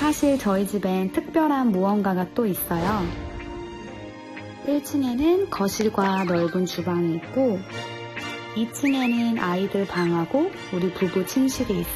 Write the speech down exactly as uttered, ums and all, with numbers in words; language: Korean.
사실 저희 집엔 특별한 무언가가 또 있어요. 일 층에는 거실과 넓은 주방이 있고 이 층에는 아이들 방하고 우리 부부 침실이 있어요.